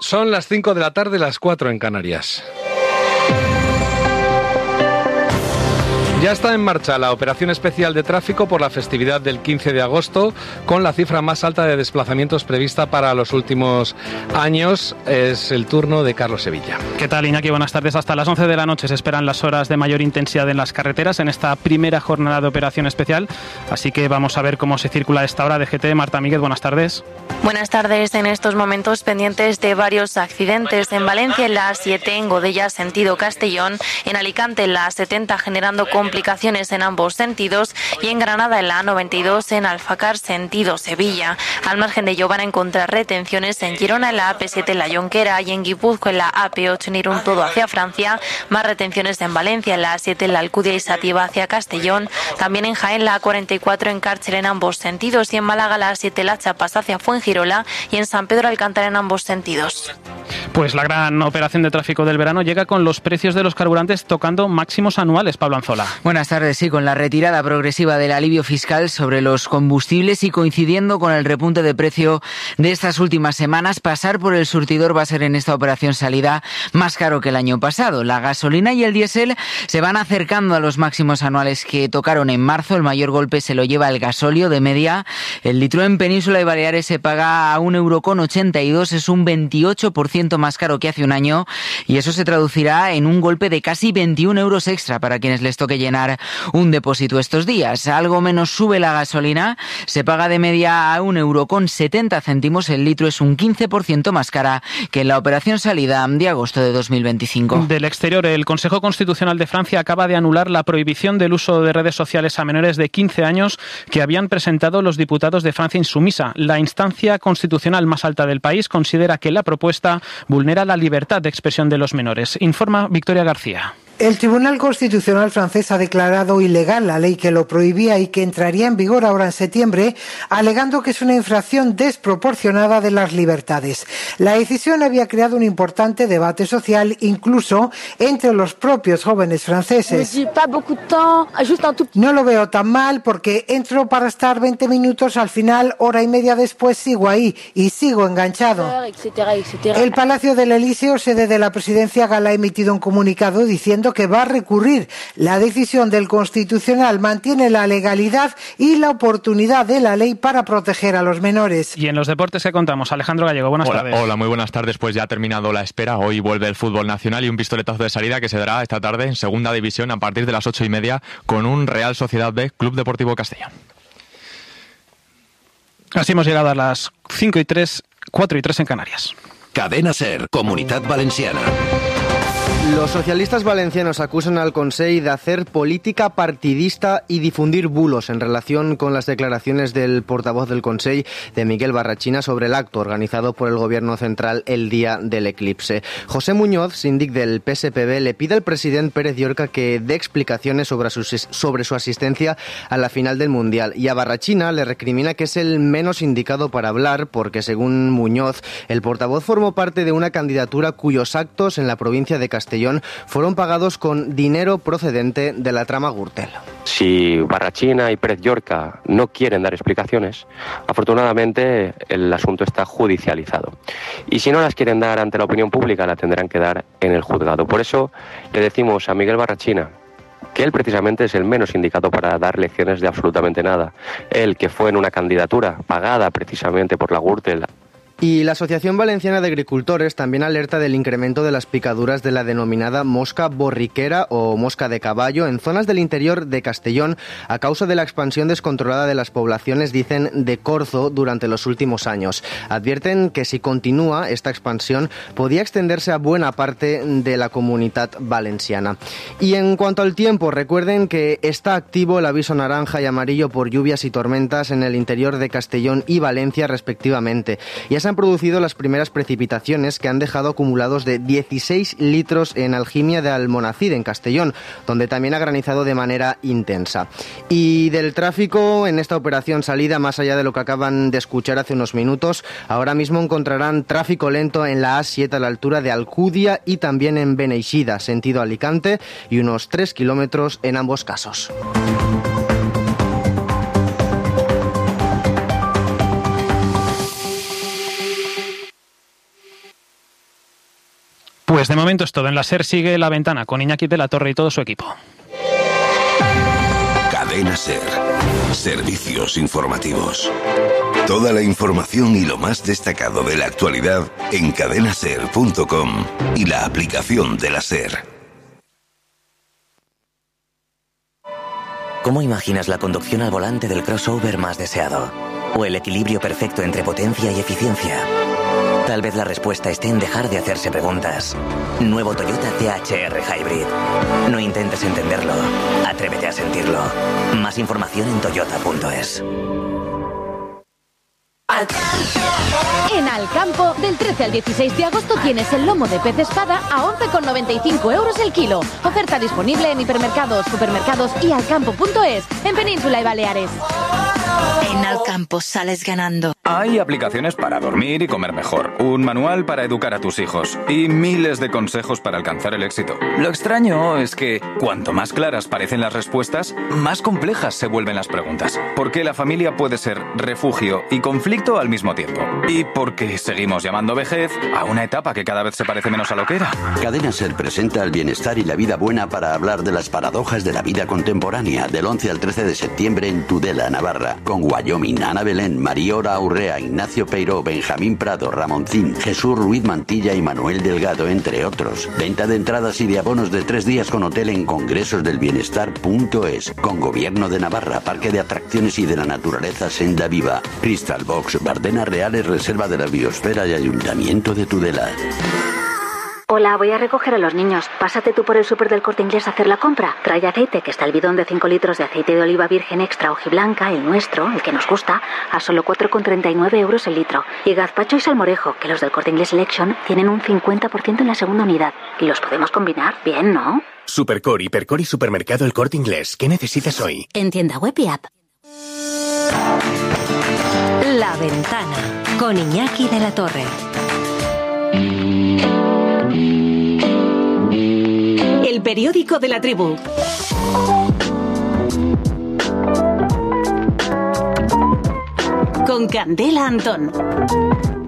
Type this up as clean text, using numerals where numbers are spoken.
Son las 5 de la tarde, las 4 en Canarias. Ya está en marcha la operación especial de tráfico por la festividad del 15 de agosto, con la cifra más alta de desplazamientos prevista para los últimos años. Es el turno de Carlos Sevilla. ¿Qué tal, Iñaki? Buenas tardes. Hasta las 11 de la noche se esperan las horas de mayor intensidad en las carreteras en esta primera jornada de operación especial. Así que vamos a ver cómo se circula a esta hora. DGT, Marta Míguez, buenas tardes. Buenas tardes. En estos momentos pendientes de varios accidentes. En Valencia, en la A7, en Godella, sentido Castellón. En Alicante, en la A70, generando complicaciones en ambos sentidos, y en Granada, en la A92, en Alfacar, sentido Sevilla. Al margen de ello van a encontrar retenciones en Girona, en la AP7, en la Jonquera, y en Guipúzcoa, en la AP8, en Irún, todo hacia Francia. Más retenciones en Valencia, en la A7, en la Alcudia y Sativa hacia Castellón. También en Jaén, la A44, en Cárcel, en ambos sentidos, y en Málaga, la A7, la Chapas hacia Fuengirola, y en San Pedro Alcántara en ambos sentidos. Pues la gran operación de tráfico del verano llega con los precios de los carburantes tocando máximos anuales. Pablo Anzola. Buenas tardes. Sí, con la retirada progresiva del alivio fiscal sobre los combustibles y coincidiendo con el repunte de precio de estas últimas semanas, pasar por el surtidor va a ser en esta operación salida más caro que el año pasado. La gasolina y el diésel se van acercando a los máximos anuales que tocaron en marzo. El mayor golpe se lo lleva el gasóleo. De media, el litro en Península y Baleares se paga a 1,82 €, es un 28% más caro que hace un año, y eso se traducirá en un golpe de casi 21 € extra para quienes les toque llenar un depósito estos días. Algo menos sube la gasolina, se paga de media a 1,70 €. El litro es un 15% más cara que en la operación salida de agosto de 2025. Del exterior, el Consejo Constitucional de Francia acaba de anular la prohibición del uso de redes sociales a menores de 15 años que habían presentado los diputados de Francia Insumisa. La instancia constitucional más alta del país considera que la propuesta vulnera la libertad de expresión de los menores. Informa Victoria García. El Tribunal Constitucional francés ha declarado ilegal la ley que lo prohibía y que entraría en vigor ahora en septiembre, alegando que es una infracción desproporcionada de las libertades. La decisión había creado un importante debate social, incluso entre los propios jóvenes franceses. No lo veo tan mal porque entro para estar 20 minutos, al final, hora y media después, sigo ahí y sigo enganchado. El Palacio del Elíseo, sede de la presidencia gala, ha emitido un comunicado diciendo que va a recurrir la decisión del Constitucional, mantiene la legalidad y la oportunidad de la ley para proteger a los menores. Y en los deportes que contamos, Alejandro Gallego, buenas tardes. Hola, muy buenas tardes. Pues ya ha terminado la espera. Hoy vuelve el fútbol nacional y un pistoletazo de salida que se dará esta tarde en segunda división a partir de las 8:30 con un Real Sociedad B, Club Deportivo Castellón. Así hemos llegado a las 5:03, 4:03 en Canarias. Cadena SER, Comunitat Valenciana. Los socialistas valencianos acusan al Consell de hacer política partidista y difundir bulos en relación con las declaraciones del portavoz del Consell, de Miguel Barrachina, sobre el acto organizado por el Gobierno central el día del eclipse. José Muñoz, síndic del PSPB, le pide al presidente Pérez Llorca que dé explicaciones sobre su asistencia a la final del Mundial, y a Barrachina le recrimina que es el menos indicado para hablar porque, según Muñoz, el portavoz formó parte de una candidatura cuyos actos en la provincia de Castellón fueron pagados con dinero procedente de la trama Gürtel. Si Barrachina y Pérez Llorca no quieren dar explicaciones, afortunadamente el asunto está judicializado. Y si no las quieren dar ante la opinión pública, la tendrán que dar en el juzgado. Por eso le decimos a Miguel Barrachina que él precisamente es el menos indicado para dar lecciones de absolutamente nada. Él, que fue en una candidatura pagada precisamente por la Gürtel. Y la Asociación Valenciana de Agricultores también alerta del incremento de las picaduras de la denominada mosca borriquera o mosca de caballo en zonas del interior de Castellón a causa de la expansión descontrolada de las poblaciones, dicen, de corzo durante los últimos años. Advierten que si continúa esta expansión podría extenderse a buena parte de la Comunitat Valenciana. Y en cuanto al tiempo, recuerden que está activo el aviso naranja y amarillo por lluvias y tormentas en el interior de Castellón y Valencia respectivamente. Ya se han producido las primeras precipitaciones que han dejado acumulados de 16 litros en Algimia de Almonacid, en Castellón, donde también ha granizado de manera intensa. Y del tráfico en esta operación salida, más allá de lo que acaban de escuchar hace unos minutos, ahora mismo encontrarán tráfico lento en la A7 a la altura de Alcudia y también en Beneixida, sentido Alicante, y unos 3 kilómetros en ambos casos. Pues de momento es todo. En la SER sigue La Ventana con Iñaki de la Torre y todo su equipo. Cadena SER. Servicios informativos. Toda la información y lo más destacado de la actualidad en cadenaser.com y la aplicación de la SER. ¿Cómo imaginas la conducción al volante del crossover más deseado? ¿O el equilibrio perfecto entre potencia y eficiencia? Tal vez la respuesta esté en dejar de hacerse preguntas. Nuevo Toyota CHR Hybrid. No intentes entenderlo. Atrévete a sentirlo. Más información en toyota.es. En Alcampo, del 13 al 16 de agosto tienes el lomo de pez espada a 11,95 euros el kilo. Oferta disponible en hipermercados, supermercados y alcampo.es, en Península y Baleares. En Alcampo sales ganando. Hay aplicaciones para dormir y comer mejor, un manual para educar a tus hijos y miles de consejos para alcanzar el éxito. Lo extraño es que cuanto más claras parecen las respuestas, más complejas se vuelven las preguntas. Porque la familia puede ser refugio y conflicto al mismo tiempo. Y porque seguimos llamando vejez a una etapa que cada vez se parece menos a lo que era. Cadena SER presenta el bienestar y la vida buena para hablar de las paradojas de la vida contemporánea, del 11 al 13 de septiembre en Tudela, Navarra, con Wyoming, Ana Belén, Mariora Urrea, Ignacio Peiró, Benjamín Prado, Ramoncín, Jesús Ruiz Mantilla y Manuel Delgado, entre otros. Venta de entradas y de abonos de 3 días con hotel en congresosdelbienestar.es, con Gobierno de Navarra, Parque de Atracciones y de la Naturaleza Senda Viva, Crystal Box, Bardenas Reales, Reserva de la Biosfera y Ayuntamiento de Tudela. Hola, voy a recoger a los niños. Pásate tú por el súper del Corte Inglés a hacer la compra. Trae aceite, que está el bidón de 5 litros de aceite de oliva virgen extra hojiblanca, el nuestro, el que nos gusta, a solo 4,39 euros el litro. Y gazpacho y salmorejo, que los del Corte Inglés Selection tienen un 50% en la segunda unidad. Y los podemos combinar bien, ¿no? Supercore, Hipercore y Supermercado El Corte Inglés. ¿Qué necesitas hoy? En tienda web y app. La Ventana con Iñaki de la Torre. El periódico de la tribu. Con Candela Antón.